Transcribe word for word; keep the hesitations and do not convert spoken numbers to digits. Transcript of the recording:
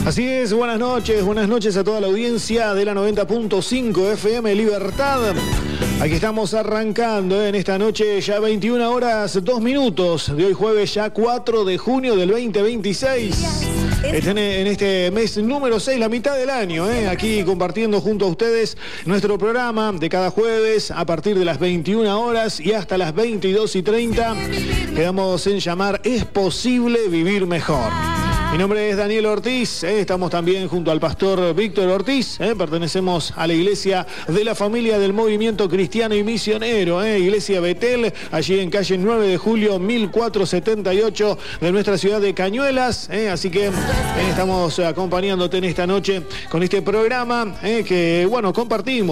Así es, buenas noches, buenas noches a toda la audiencia de la noventa punto cinco F M Libertad. Aquí estamos arrancando ¿eh? en esta noche, ya veintiuna horas, dos minutos de hoy jueves, ya cuatro de junio del veinte veintiséis. Estén en este mes número seis, la mitad del año, ¿eh? aquí compartiendo junto a ustedes nuestro programa de cada jueves a partir de las veintiuna horas y hasta las veintidós y treinta. Quedamos en llamar Es Posible Vivir Mejor. Mi nombre es Daniel Ortiz, ¿eh? estamos también junto al pastor Víctor Ortiz, ¿eh? pertenecemos a la iglesia de la familia del movimiento cristiano y misionero, ¿eh? Iglesia Betel, allí en calle nueve de julio mil cuatrocientos setenta y ocho de nuestra ciudad de Cañuelas, ¿eh? así que ¿eh? estamos acompañándote en esta noche con este programa ¿eh? que, bueno, compartimos.